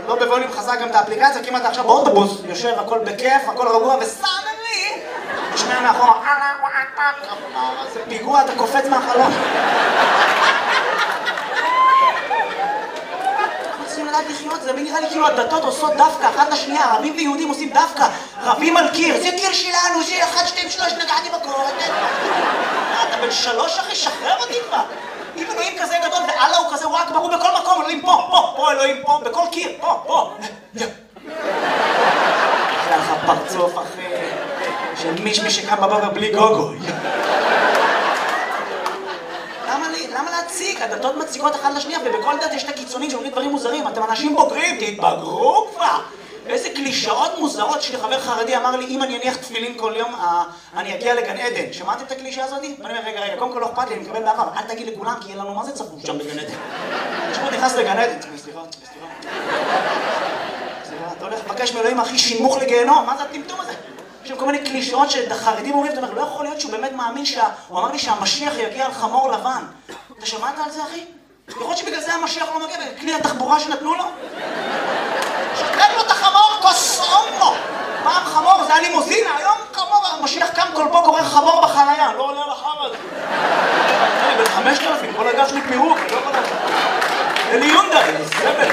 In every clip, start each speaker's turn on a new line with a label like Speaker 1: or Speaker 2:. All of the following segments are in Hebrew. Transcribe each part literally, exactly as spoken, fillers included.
Speaker 1: לא בווליום חזק גם את האפליקציה, כמעט עכשיו באוטובוס, יושב, הכל בכיף, הכל רגוע, וסאדלי! תשמע מאחורה, זה פיגוע, אתה קופץ מהחלום. רוצים לדעת לחיות, זה נראה לי כאילו הדתות עושות דווקא, אחת לשנייה, ערבים ויהודים עושים דווקא, רבים על קיר, זה קיר שלנו, זה אחד, שתיים, שלוש, נגעתי בקורת. אתה בן שלוש אחי, שחרר אותי כבר. אם אלוהים כזה גדול ואללה הוא כזה וואק ברור בכל מקום, אלוהים פה, פה, פה אלוהים פה, בכל קיר, פה, פה. אחלה לך פרצוף אחי, של מישמי שקם בבוקר בלי גוגו. למה להציג? הדתות מציקות אחת לשנייה, ובכל דת יש את הקיצונים שאומרים דברים מוזרים. אתם אנשים בוגרים, תתבגרו כבר! איזה קלישאות מוזרות. שלי חבר חרדי אמר לי, אם אני אניח תפילין כל יום, אני אגיע לגן עדן. שמעתם את הקלישה הזאת? ואני אומר, רגע, רגע, קודם כל לא אכפת לי, אני מקבל באהבה, אל תגיד לכולם, כי יהיה לנו מה זה צפוף שם בגן עדן. תשמעו, נכנס לגן עדן. סליחה, סליחה. סליחה, אתה הולך לבקש מאלוהים הכי שימוך לגיהנום, מה זה הטמטום הזה? יש שם כל מיני קלישאות שחרדים אומרים, אתה אומר, לא יכול להיות שהוא באמת מאמין שה... הוא אמר לי שהמשיח יגיע על חמור לבן. אתה שמעת על זה, אחי? יכול להיות שבגלל זה המשיח לא מגיע, בכלי התחבורה שנתנו לו? שתרק לו את החמור, כוס אומו! פעם חמור, זה היה לימוזינה, היום חמור, המשיח קם כל פה קורא חמור בחנייה, לא עולה לחם הזה. אני בן חמשת אלפים, כל הגב שלי פירוק, אני לא יכול לדעת. אלי יונדאי, סבל.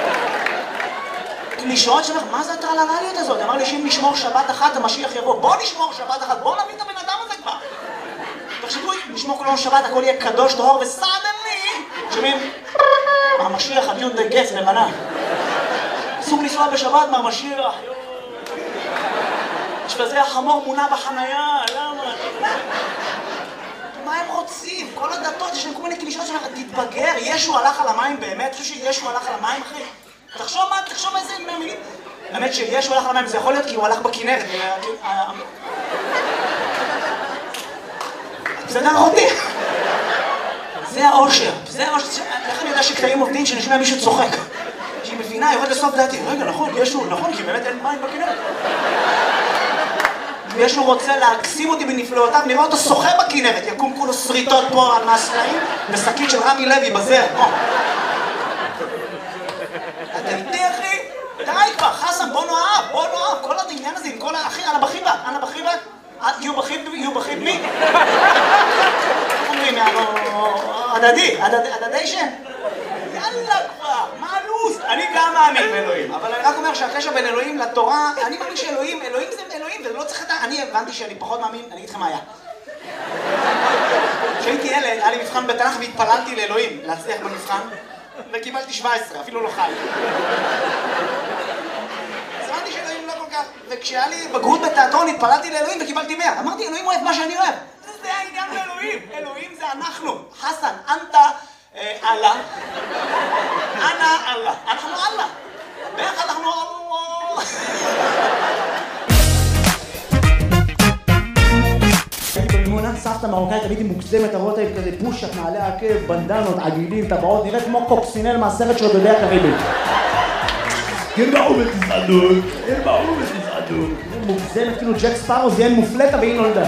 Speaker 1: קלישאות שלך, מה זה הטרללליות הזאת? אמר לי שאם נשמור שבת אחת, המשיח יבוא. בוא נשמור שבת אחת, בוא נביא את הבן אדם הזה כבר. תחשבו, נשמור כל יום שבת, הכל יהיה קדוש, טהור וסדני. שומעים? המשיח, הדיון דגץ, לבנה. אסור לנסוע בשבת מהמשיח. יש בזה החמור מונה בחנייה, למה? מה הם רוצים? כל הדתות, יש להם כל מיני קלישאות שלך, תתבגר, ישו הלך על המים באמת? אתה חושב שישו הלך על המים, אחי? תחשוב מה, תחשוב איזה מילים. האמת שישו הלך על המים, זה יכול להיות כי הוא הלך בכנרת. זה דרך אותי. זה האושר, זה האושר. איך אני יודע שקטעים עובדים שנשמע מישהו צוחק? שהיא מבינה, יורד לסוף דעתי. רגע, נכון, ישו, נכון, כי באמת אין מים בכנרת. ישו רוצה להקסים אותי בנפלאותיו, נראה אותו שוחה בכנרת, יקום כולו שריטות פה על מהסלעים, ושקית של רמי לוי בזר. אתה איתי, אחי? די כבר, חסם, בוא נאהב, בוא נאהב. כל העניין הזה עם כל האחי, אנה בחיבה, אנה בחיבה. יהיו בחיב, יהיו בחיב מי? איך אומרים, יאללה, הדדי, הדדיישן? יאללה כבר, מה הלו"ז? אני גם מאמין באלוהים, אבל אני רק אומר שהקשר בין אלוהים לתורה, אני מאמין שאלוהים, אלוהים זה אלוהים, ולא צריך את ה... אני הבנתי שאני פחות מאמין, אני אגיד לכם מה היה. כשהייתי ילד, היה לי מבחן בתנ"ך והתפללתי לאלוהים להצליח במבחן, וקיבלתי שבע עשרה, אפילו לא חי. אז הבנתי שאלוהים לא כל כך, וכשהיה לי בגרות בתיאטרון התפללתי לאלוהים וקיבלתי מאה. אמרתי, אלוהים אוהב מה שאני אוהב. זה העניין לאלוהים, אלוהים זה אנחנו. חסן, אנטה, אללה. אנא אללה. אנחנו אללה. ביחד אנחנו אללה. הייתי במימונה, סבתא מרוקאית, תמיד היא מוגזמת, הרואות היית כזה פושט, נעלי עקב, בנדנות, עגילים, טבעות, נראית כמו קוקסינל מהסרט של דודי הקריבית. ירבעו בתזעדות, ירבעו בתזעדות. מוגזמת, כאילו ג'ק ספארו זיין מופלטה והיא נולדה.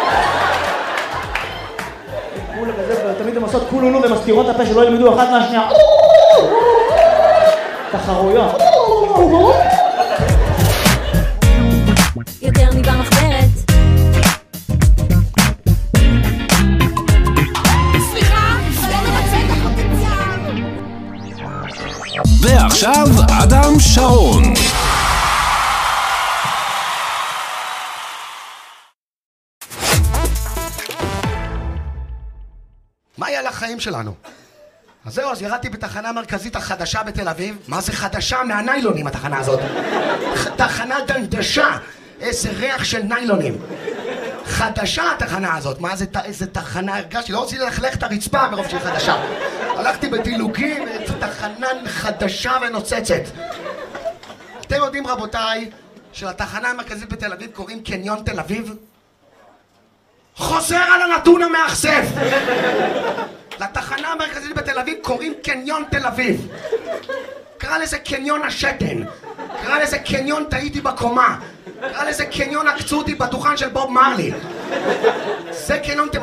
Speaker 1: כולה כזה, תמיד הם עושות כולולו ומסתירות הפה שלא ילמדו אחת מהשנייה. תחרויות.
Speaker 2: יותר מבמחברת. סליחה, לא ממצא את הפוטנציאל.
Speaker 3: ועכשיו אדם שרון.
Speaker 4: מה היה לחיים שלנו? אז זהו, אז ירדתי בתחנה המרכזית החדשה בתל אביב. מה זה חדשה? מהניילונים התחנה הזאת. תחנה דנדשה. איזה ריח של ניילונים. חדשה התחנה הזאת. מה זה, איזה תחנה הרגשתי? לא רציתי ללכלך את הרצפה מרוב שהיא חדשה. הלכתי בדילוגים, תחנה חדשה ונוצצת. אתם יודעים רבותיי, שלתחנה המרכזית בתל אביב קוראים קניון תל אביב? חוזר על הנתון המאכזב. לתחנה המרכזית בתל אביב קוראים קניון תל אביב. קרא לזה קניון השתן. קרא לזה קניון טעיתי בקומה. קרא לזה קניון עקצו אותי בדוכן של בוב מרלי. זה קניון